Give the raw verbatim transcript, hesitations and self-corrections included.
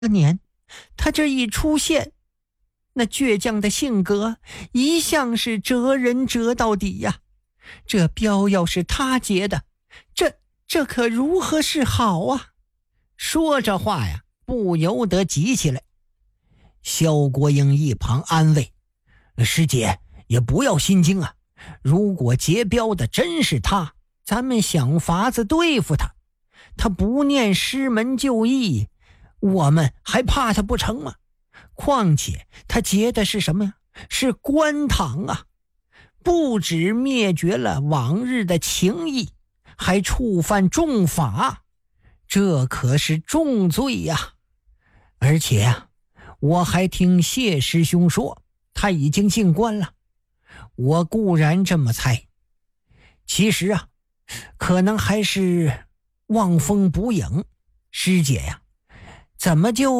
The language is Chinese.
年，他这一出现，那倔强的性格一向是折人折到底呀。这镖要是他结的，这这可如何是好啊？ 说这话呀，不由得急起来。萧国英一旁安慰：师姐也不要心惊啊，如果结镖的真是他，咱们想法子对付他。他不念师门旧义，我们还怕他不成吗？况且他结的是什么呀？是官堂啊，不止灭绝了往日的情谊，还触犯重法，这可是重罪呀。而且啊，我还听谢师兄说他已经进关了。我固然这么猜，其实啊，可能还是望风捕影。师姐呀，怎么就